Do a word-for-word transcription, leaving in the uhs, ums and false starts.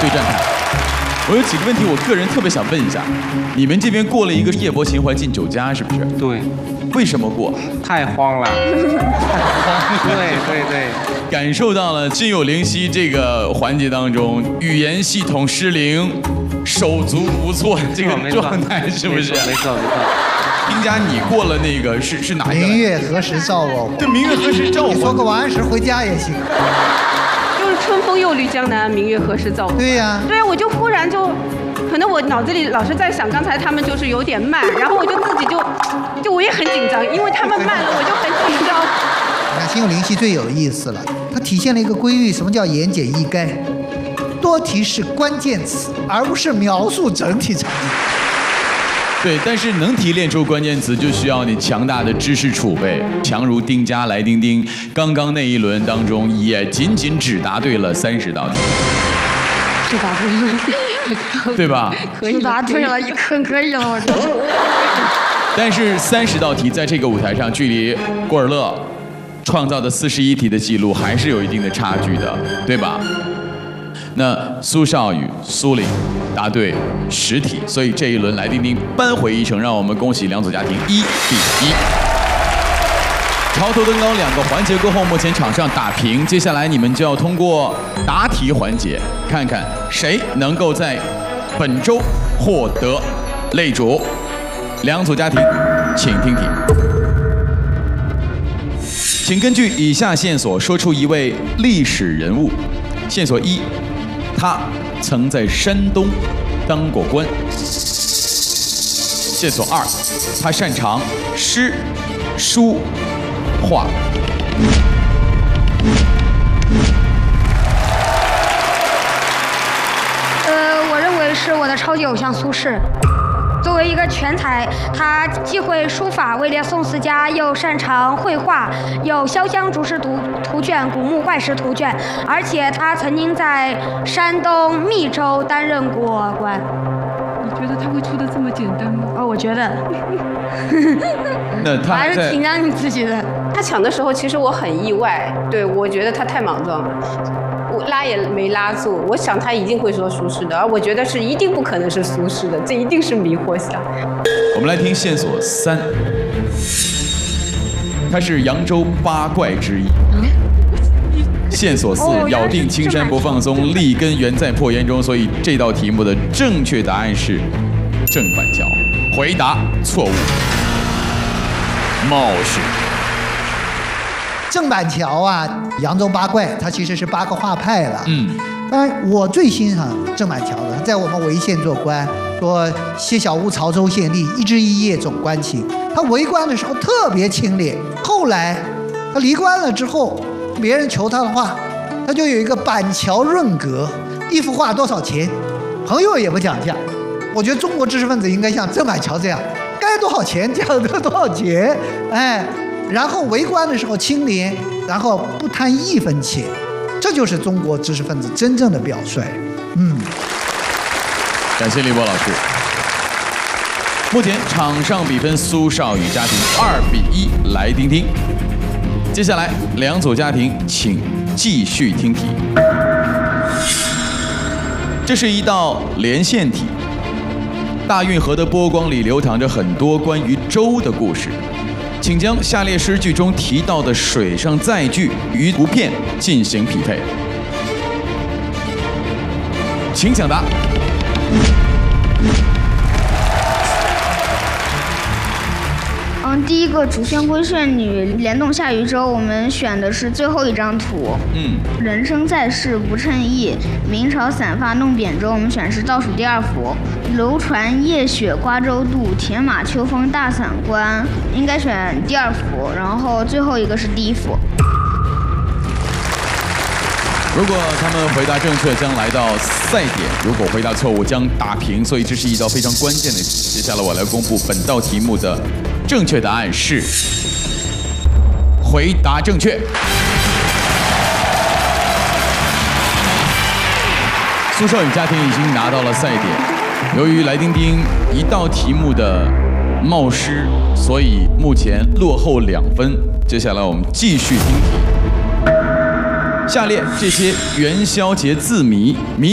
对战态。我有几个问题，我个人特别想问一下，你们这边过了一个夜泊秦淮进酒家是不是？ 对。 为什么过？ 太慌了。太慌。对对对。 感受到了心有灵犀这个环节当中，语言系统失灵，手足无措这个状态是不是？ 没错没错。 丁佳，你过了那个是是哪一个？ 明月何时照我？ 对，明月何时照我？ 你说个晚安时回家也行。 就是春风又绿江南，明月何时照我？ 对呀。 对啊，我就忽然就，可能我脑子里老是在想，刚才他们就是有点慢，然后我就自己就，就我也很紧张，因为他们慢了，我就很紧张。 你看心有灵犀最有意思了，它体现了一个规律，什么叫言简意赅？多提示关键词，而不是描述整体场景。 对，但是能提炼出关键词，就需要你强大的知识储备。强如丁佳、来丁丁，刚刚那一轮当中也仅仅只答对了三十道题， 是答对了， 对吧？ 可以答对了，可可以了，我觉得。 但是三十道题在这个舞台上，距离郭尔乐创造的四十一题的记录还是有一定的差距的，对吧？那苏少宇、苏玲答对十题，所以这一轮来丁丁扳回一城，让我们恭喜两组家庭一比一。潮头登高两个环节过后，目前场上打平，接下来你们就要通过答题环节，看看谁能够在本周获得擂主。两组家庭，请听题。请根据以下线索说出一位历史人物。线索一，他曾在山东当过官。线索二，他擅长诗、书、画。 呃，我认为是我的超级偶像苏轼。作为一个全才，他既会书法，位列宋四家，又擅长绘画，有《潇湘竹石图图卷》《古墓怪石图卷》，而且他曾经在山东密州担任过官。 你觉得他会出的这么简单吗？ 哦，我觉得。 那他还是挺让你自己的。 他抢的时候，其实我很意外，对我觉得他太莽撞了。我拉也没拉住，我想他一定会说苏轼的，而我觉得是一定不可能是苏轼的，这一定是迷惑项。 我们来听线索三，他是扬州八怪之一。线索四，咬定青山不放松，立根原在破岩中，所以这道题目的正确答案是郑板桥。回答错误，冒失。 郑板桥啊，扬州八怪，它其实是八个画派了。 嗯， 当然我最欣赏郑板桥的，在我们潍县做官，说谢小屋曹州县吏，一枝一叶总关情。他为官的时候特别清廉，后来他离官了之后，别人求他的画，他就有一个板桥润格，一幅画多少钱，朋友也不讲价。我觉得中国知识分子应该像郑板桥这样，该多少钱讲的多少钱，哎。然后为官的时候清廉，然后不贪一分钱，这就是中国知识分子真正的表率。嗯， 感谢李波老师。目前场上比分苏少宇家庭二比一，来听听。接下来两组家庭请继续听题。这是一道连线题。大运河的波光里流淌着很多关于舟的故事。请将下列诗句中提到的水上载具与图片进行匹配。请抢答。 嗯，第一个主旋归顺女联动下渔舟，我们选的是最后一张图。 嗯。 人生在世不称意，明朝散发弄扁舟，我们选的是倒数第二幅。楼船夜雪瓜洲渡，铁马秋风大散关，应该选第二幅。然后最后一个是第一幅。 如果他们回答正确，将来到赛点；如果回答错误，将打平。所以这是一道非常关键的题。接下来我来公布本道题目的正确答案是：回答正确。苏少宇家庭已经拿到了赛点。由于来丁丁一道题目的冒失，所以目前落后两分。接下来我们继续听题。下列这些元宵节字谜谜